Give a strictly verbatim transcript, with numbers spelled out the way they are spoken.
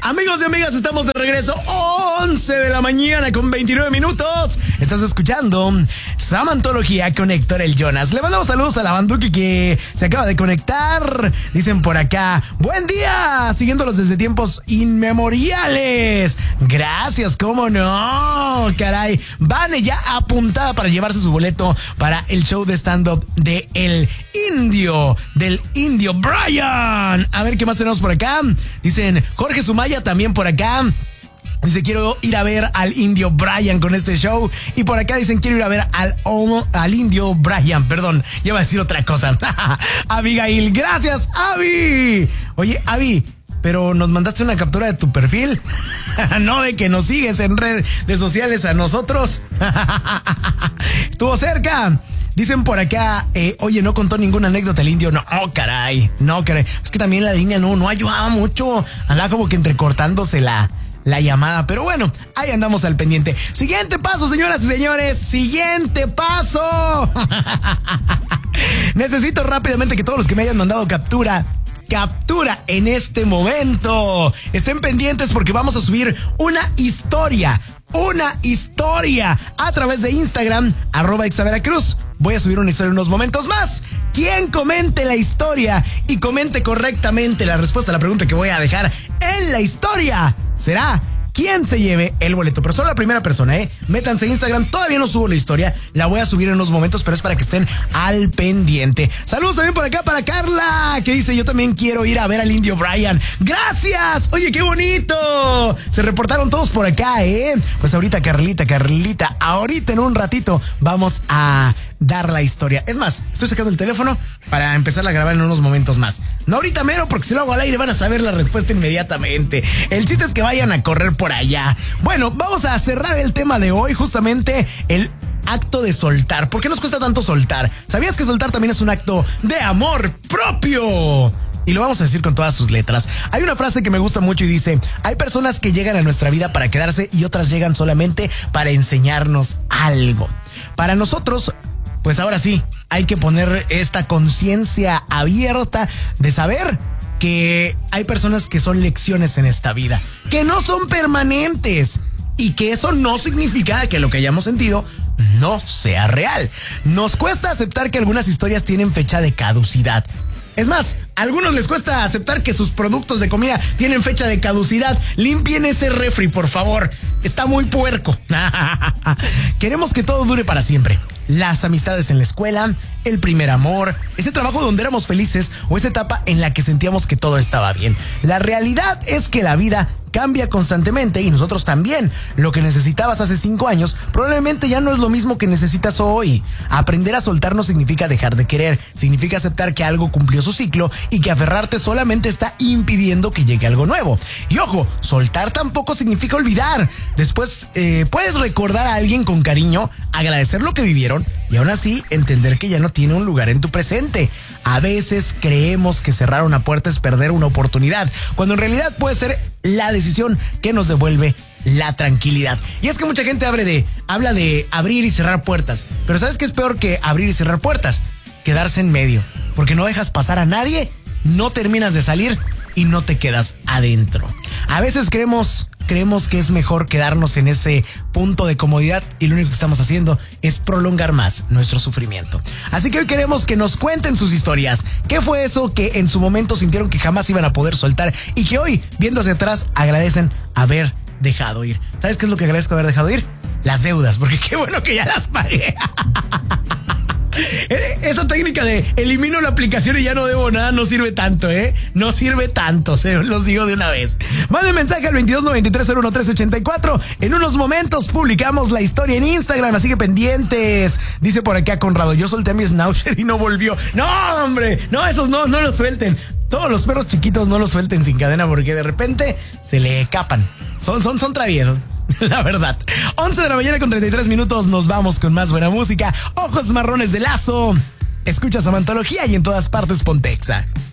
Amigos y amigas, estamos de regreso, once de la mañana con veintinueve minutos. Estás escuchando Samantología con Héctor el Jonas. Le mandamos saludos a la banduki que se acaba de conectar. Dicen por acá, buen día, siguiéndolos desde tiempos inmemoriales. Gracias, cómo no, caray. Vane ya apuntada para llevarse su boleto para el show de stand-up de El Indio, del Indio Brian. A ver qué más tenemos por acá. Dicen Jorge Sumaya también por acá. Dice, quiero ir a ver al Indio Brian con este show. Y por acá dicen, quiero ir a ver al, al Indio Brian. Perdón, ya iba a decir otra cosa. Abigail, gracias, Abby. Oye, Abby, pero nos mandaste una captura de tu perfil. No de que nos sigues en redes sociales a nosotros. Estuvo cerca. Dicen por acá, eh, oye, no contó ninguna anécdota el Indio. No, oh, caray, no, caray. Es que también la línea no, no ayudaba mucho. Andaba como que entrecortándose la, la llamada. Pero bueno, ahí andamos al pendiente. Siguiente paso, señoras y señores. Siguiente paso. Necesito rápidamente que todos los que me hayan mandado captura Captura en este momento estén pendientes porque vamos a subir una historia, una historia a través de Instagram, arroba exaveracruz. Voy a subir una historia en unos momentos más. Quien comente la historia y comente correctamente la respuesta a la pregunta que voy a dejar en la historia será quien se lleve el boleto. Pero solo la primera persona, ¿eh? Métanse a Instagram. Todavía no subo la historia. La voy a subir en unos momentos, pero es para que estén al pendiente. Saludos también por acá para Carla, que dice, yo también quiero ir a ver al Indio Brian. ¡Gracias! Oye, qué bonito. Se reportaron todos por acá, ¿eh? Pues ahorita, Carlita, Carlita, ahorita en un ratito vamos a dar la historia. Es más, estoy sacando el teléfono para empezar a grabar en unos momentos más. No ahorita mero, porque si lo hago al aire van a saber la respuesta inmediatamente. El chiste es que vayan a correr por allá. Bueno, vamos a cerrar el tema de hoy, justamente el acto de soltar. ¿Por qué nos cuesta tanto soltar? ¿Sabías que soltar también es un acto de amor propio? Y lo vamos a decir con todas sus letras. Hay una frase que me gusta mucho y dice, hay personas que llegan a nuestra vida para quedarse y otras llegan solamente para enseñarnos algo. Para nosotros, pues ahora sí, hay que poner esta conciencia abierta de saber que hay personas que son lecciones en esta vida, que no son permanentes y que eso no significa que lo que hayamos sentido no sea real. Nos cuesta aceptar que algunas historias tienen fecha de caducidad. Es más, a algunos les cuesta aceptar que sus productos de comida tienen fecha de caducidad. Limpien ese refri, por favor. Está muy puerco. Queremos que todo dure para siempre. Las amistades en la escuela, el primer amor, ese trabajo donde éramos felices o esa etapa en la que sentíamos que todo estaba bien. La realidad es que la vida cambia constantemente y nosotros también. Lo que necesitabas hace cinco años probablemente ya no es lo mismo que necesitas hoy. Aprender a soltar no significa dejar de querer, significa aceptar que algo cumplió su ciclo y que aferrarte solamente está impidiendo que llegue algo nuevo. Y ojo, soltar tampoco significa olvidar. Después eh, puedes recordar a alguien con cariño, agradecer lo que vivieron y aún así entender que ya no tiene un lugar en tu presente. A veces creemos que cerrar una puerta es perder una oportunidad, cuando en realidad puede ser la decisión que nos devuelve la tranquilidad. Y es que mucha gente habla de, habla de abrir y cerrar puertas, pero ¿sabes qué es peor que abrir y cerrar puertas? Quedarse en medio, porque no dejas pasar a nadie, no terminas de salir y no te quedas adentro. A veces creemos, creemos que es mejor quedarnos en ese punto de comodidad y lo único que estamos haciendo es prolongar más nuestro sufrimiento. Así que hoy queremos que nos cuenten sus historias. ¿Qué fue eso que en su momento sintieron que jamás iban a poder soltar y que hoy, viendo hacia atrás, agradecen haber dejado ir? ¿Sabes qué es lo que agradezco haber dejado ir? Las deudas, porque qué bueno que ya las pagué. Esa técnica de elimino la aplicación y ya no debo nada no sirve tanto, ¿eh? No sirve tanto, se los digo de una vez. Manden mensaje al veintidós noventa y tres cero uno tres ochenta y cuatro. En unos momentos publicamos la historia en Instagram, así que pendientes. Dice por acá Conrado, yo solté a mi Schnauzer y no volvió. No, hombre, no, esos no, no los suelten. Todos los perros chiquitos no los suelten sin cadena porque de repente se le escapan. Son, son, son traviesos. La verdad. once de la mañana con treinta y tres minutos. Nos vamos con más buena música. Ojos marrones de Lazo. Escuchas Samantología y en todas partes Pontexa.